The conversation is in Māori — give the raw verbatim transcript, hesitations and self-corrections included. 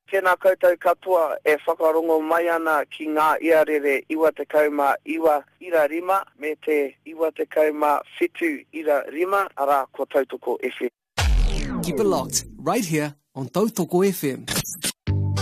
Tēnā koutou katoa e whakarongo mai ana ki ngā iarere iwa te kauma iwa ira rima me te iwa te kauma whitu ira rima ara ko Tautoko F M. Keep it locked right here on Tautoko F M.